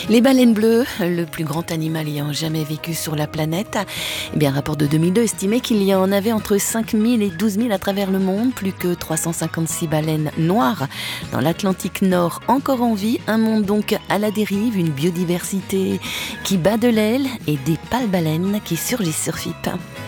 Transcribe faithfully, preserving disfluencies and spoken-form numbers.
Les baleines bleues, le plus grand animal ayant jamais vécu sur la planète. Eh bien, un rapport de deux mille deux estimait qu'il y en avait entre cinq mille et douze mille à travers le monde, plus que trois cent cinquante-six baleines noires dans l'Atlantique Nord encore en vie. Un monde donc à la dérive, une biodiversité qui bat de l'aile et des pâles baleines qui surgissent sur F I P.